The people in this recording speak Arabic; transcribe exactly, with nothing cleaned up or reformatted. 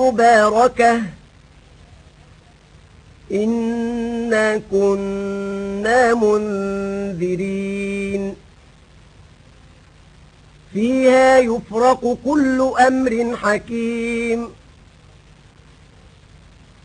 مباركة إنا كنا منذرين فيها يفرق كل أمر حكيم